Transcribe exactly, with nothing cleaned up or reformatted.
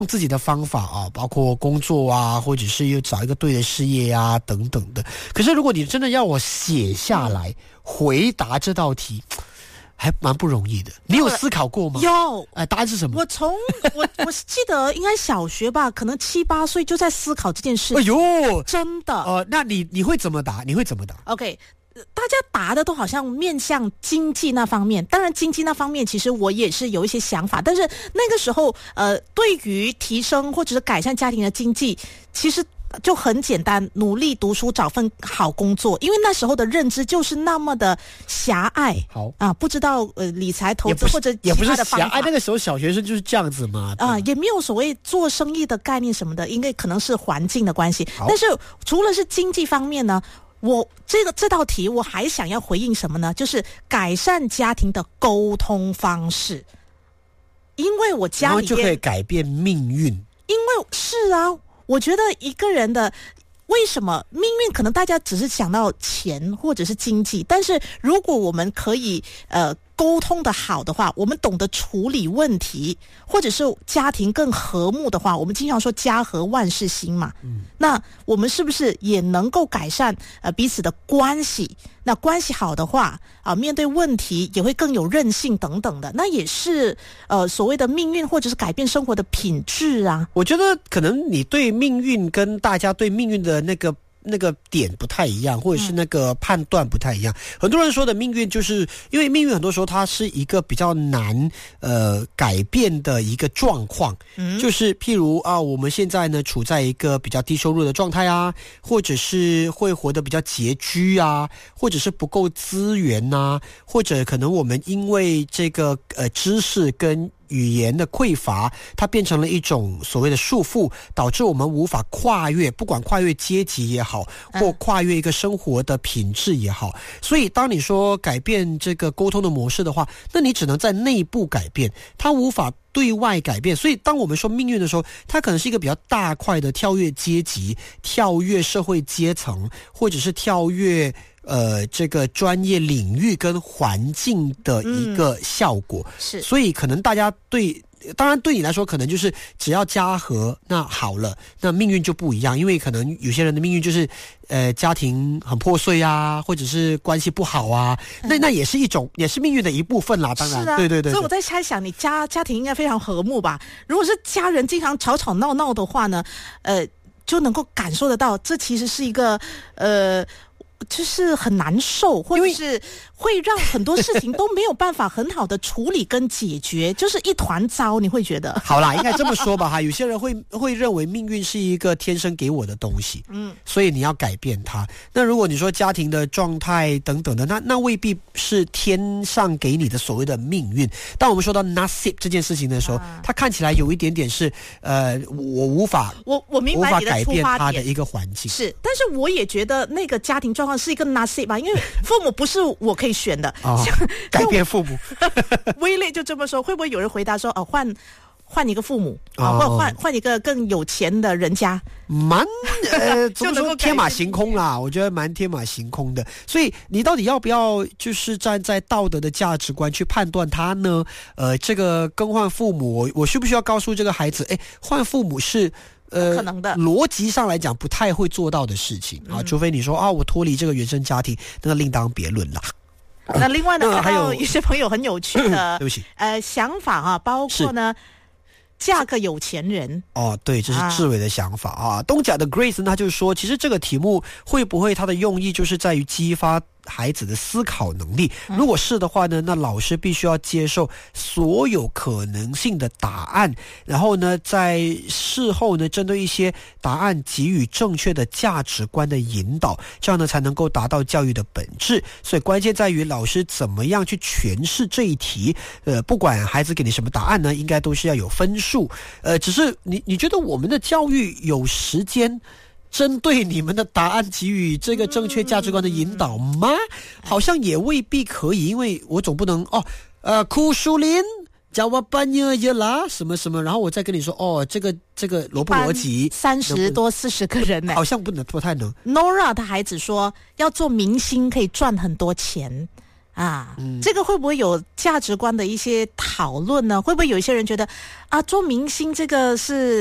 自己的方法啊，包括工作啊，或者是又找一个对的事业啊等等的。可是如果你真的要我写下来回答这道题，还蛮不容易的。你有思考过吗？ 有。 哎，答案是什么？ 我从我我记得应该小学吧，可能七八岁就在思考这件事。 哎呦， 真的。 呃，那你你会怎么答？你会怎么答 ？OK。大家答的都好像面向经济那方面，当然经济那方面其实我也是有一些想法，但是那个时候呃，对于提升或者是改善家庭的经济，其实就很简单，努力读书找份好工作，因为那时候的认知就是那么的狭隘。 好啊，不知道呃理财投资或者也不是狭隘， 那个时候小学生就是这样子嘛。 啊，也没有所谓做生意的概念什么的，应该可能是环境的关系。但是除了是经济方面呢，我这个这道题我还想要回应什么呢？就是改善家庭的沟通方式，因为我家里面然后就可以改变命运。 因为是啊，我觉得一个人的为什么命运可能大家只是想到钱或者是经济，但是如果我们可以呃沟通的好的话，我们懂得处理问题，或者是家庭更和睦的话，我们经常说家和万事兴嘛。嗯，那我们是不是也能够改善呃彼此的关系？那关系好的话啊，面对问题也会更有韧性等等的，那也是呃所谓的命运或者是改变生活的品质啊。 我觉得可能你对命运跟大家对命运的那个那个点不太一样，或者是那个判断不太一样。嗯、很多人说的命运，就是因为命运很多时候它是一个比较难呃改变的一个状况，嗯，就是譬如啊，我们现在呢处在一个比较低收入的状态啊，或者是会活得比较拮据啊，或者是不够资源呐、啊，或者可能我们因为这个呃知识跟语言的匮乏，它变成了一种所谓的束缚，导致我们无法跨越，不管跨越阶级也好，或跨越一个生活的品质也好。所以当你说改变这个沟通的模式的话，那你只能在内部改变，它无法对外改变。所以当我们说命运的时候，它可能是一个比较大块的跳跃阶级，跳跃社会阶层，或者是跳跃呃，这个专业领域跟环境的一个效果。嗯、是，所以可能大家对，当然对你来说可能就是只要家和那好了，那命运就不一样，因为可能有些人的命运就是呃家庭很破碎啊，或者是关系不好啊，那那也是一种，也是命运的一部分啦。当然， 是啊， 对对 对, 对。 所以我在猜想，你家家庭应该非常和睦吧？如果是家人经常吵吵闹闹的话呢，呃，就能够感受得到，这其实是一个呃。就是很难受，或者是会让很多事情都没有办法很好的处理跟解决，就是一团糟。你会觉得好啦，应该这么说吧哈。有些人会会认为命运是一个天生给我的东西，嗯，所以你要改变它。那如果你说家庭的状态等等的，那那未必是天上给你的所谓的命运。当我们说到 nasib 这件事情的时候，啊、它看起来有一点点是呃，我无法我我明白你的出发点， 无法改变它的一个环境是，但是我也觉得那个家庭状况是一个 nasib 吧，因为父母不是我可以选的， 哦、改变父母。 威廉就这么说，会不会有人回答说哦换？换一个父母啊，或者换换一个更有钱的人家， 蛮呃，怎么说天马行空啦？我觉得蛮天马行空的。所以你到底要不要就是站在道德的价值观去判断他呢？呃，这个更换父母，我我需不需要告诉这个孩子，哎，换父母是？呃， 可能的， 逻辑上来讲不太会做到的事情啊，嗯、除非你说啊，我脱离这个原生家庭，那另当别论啦。 那另外呢，呃、还有一些朋友很有趣的， 对不起， 呃，想法啊，包括呢。嫁个有钱人哦，对，这是志伟的想法啊。啊东甲的 Grace 他就说，其实这个题目会不会他的用意就是在于激发孩子的思考能力？如果是的话呢，那老师必须要接受所有可能性的答案，然后呢，在事后呢，针对一些答案给予正确的价值观的引导，这样呢才能够达到教育的本质。所以关键在于老师怎么样去诠释这一题。呃，不管孩子给你什么答案呢，应该都是要有分数。呃，只是你你觉得我们的教育有时间针对你们的答案给予这个正确价值观的引导吗？好像也未必可以，因为我总不能哦，呃，枯树林叫我半夜夜啦，什么什么，然后我再跟你说哦，这个这个逻不逻辑？ 三十多四十个人呢， 好像不能不太能。 Nora 的孩子说，要做明星可以赚很多钱。 啊， 嗯， 这个会不会有价值观的一些讨论呢？会不会有一些人觉得啊，做明星这个是